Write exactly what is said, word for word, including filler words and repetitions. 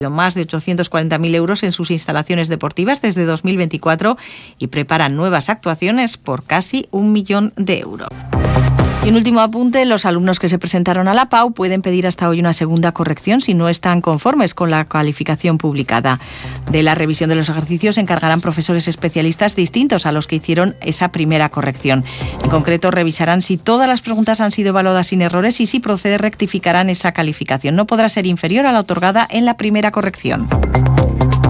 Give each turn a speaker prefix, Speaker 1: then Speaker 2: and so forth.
Speaker 1: más de ochocientos cuarenta mil euros en sus instalaciones deportivas desde dos mil veinticuatro y preparan nuevas actuaciones por casi un millón de euros. Y un último apunte, los alumnos que se presentaron a la P A U pueden pedir hasta hoy una segunda corrección si no están conformes con la calificación publicada. De la revisión de los ejercicios se encargarán profesores especialistas distintos a los que hicieron esa primera corrección. En concreto, revisarán si todas las preguntas han sido evaluadas sin errores y si procede rectificarán esa calificación. No podrá ser inferior a la otorgada en la primera corrección.